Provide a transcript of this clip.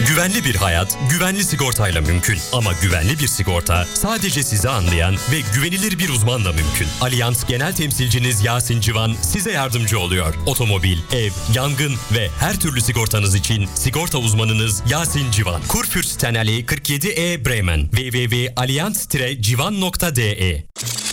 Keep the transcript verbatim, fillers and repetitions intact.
Güvenli bir hayat, güvenli sigortayla mümkün. Ama güvenli bir sigorta sadece sizi anlayan ve güvenilir bir uzmanla mümkün. Allianz Genel Temsilciniz Yasin Civan size yardımcı oluyor. Otomobil, ev, yangın ve her türlü sigortanız için sigorta uzmanınız Yasin Civan. Kurfürstenallee kırk yedi E Bremen. w w w nokta allianz tiret civan nokta d e